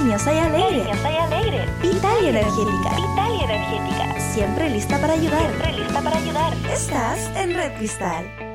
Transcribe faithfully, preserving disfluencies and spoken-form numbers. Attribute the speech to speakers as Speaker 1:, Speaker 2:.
Speaker 1: Cariñosa y alegre.
Speaker 2: Cariñosa y alegre.
Speaker 1: Vital y energética.
Speaker 2: Vital y energética.
Speaker 1: Siempre lista para ayudar.
Speaker 2: Siempre lista para ayudar.
Speaker 1: Estás en Red Cristal.